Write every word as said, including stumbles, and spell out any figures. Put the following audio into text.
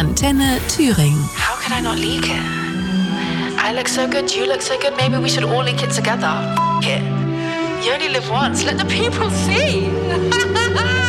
Antenne Thüringen. How could I not leak it? I look so good, you look so good, maybe we should all leak it together. F it. You only live once, let the people see.